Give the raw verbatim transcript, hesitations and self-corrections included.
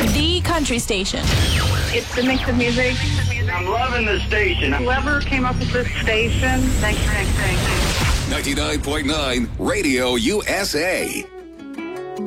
The country station. It's the mix of music. I'm loving the station. Whoever came up with this station, thanks, thanks, thanks. ninety-nine point nine Radio U S A.